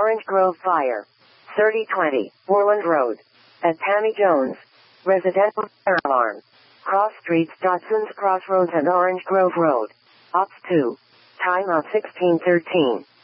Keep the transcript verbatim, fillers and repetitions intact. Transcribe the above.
Orange Grove Fire. thirty twenty, Moreland Road. At Tammy Jones. Residential fire alarm. Cross Streets, Dotson's Crossroads and Orange Grove Road. Ops two. Time of sixteen thirteen.